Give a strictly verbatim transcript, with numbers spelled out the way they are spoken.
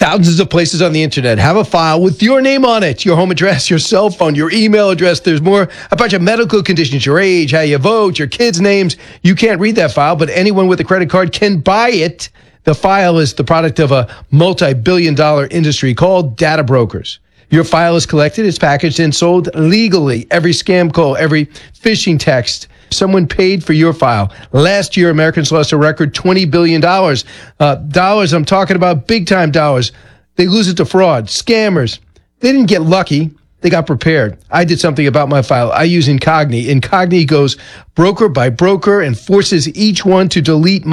Thousands of places on the internet have a file with your name on it, your home address, your cell phone, your email address. There's more, a bunch of medical conditions, your age, how you vote, your kids' names. You can't read that file, but anyone with a credit card can buy it. The file is the product of a multi-billion dollar industry called data brokers. Your file is collected, it's packaged, and sold legally. Every scam call, every phishing text, someone paid for your file. Last year, Americans lost a record twenty billion dollars. Uh, dollars, I'm talking about big-time dollars. They lose it to fraud. Scammers, they didn't get lucky. They got prepared. I did something about my file. I use Incogni. Incogni goes broker by broker and forces each one to delete